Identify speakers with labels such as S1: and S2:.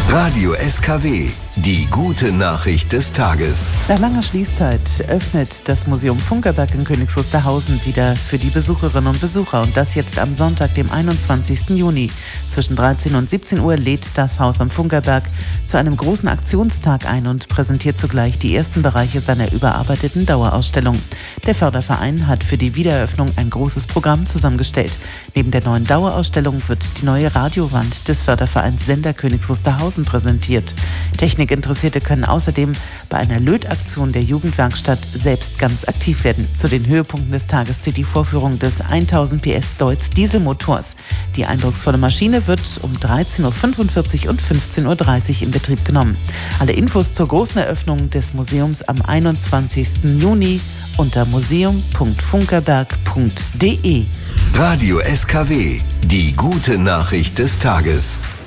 S1: Radio SKW, die gute Nachricht des Tages.
S2: Nach langer Schließzeit öffnet das Museum Funkerberg in Königs Wusterhausen wieder für die Besucherinnen und Besucher. Und das jetzt am Sonntag, dem 21. Juni. Zwischen 13 und 17 Uhr lädt das Haus am Funkerberg zu einem großen Aktionstag ein und präsentiert zugleich die ersten Bereiche seiner überarbeiteten Dauerausstellung. Der Förderverein hat für die Wiedereröffnung ein großes Programm zusammengestellt. Neben der neuen Dauerausstellung wird die neue Radiowand des Fördervereins Sender Königs Wusterhausen präsentiert. Technikinteressierte können außerdem bei einer Lötaktion der Jugendwerkstatt selbst ganz aktiv werden. Zu den Höhepunkten des Tages zählt die Vorführung des 1000 PS Deutz Dieselmotors. Die eindrucksvolle Maschine wird um 13.45 Uhr und 15.30 Uhr in Betrieb genommen. Alle Infos zur großen Eröffnung des Museums am 21. Juni unter museum.funkerberg.de.
S1: Radio SKW, die gute Nachricht des Tages.